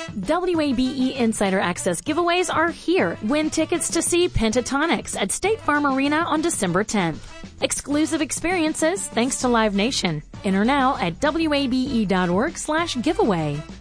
WABE Insider Access giveaways are here. Win tickets to see Pentatonics at State Farm Arena on December 10th. Exclusive experiences thanks to Live Nation. Enter now at wabe.org/giveaway.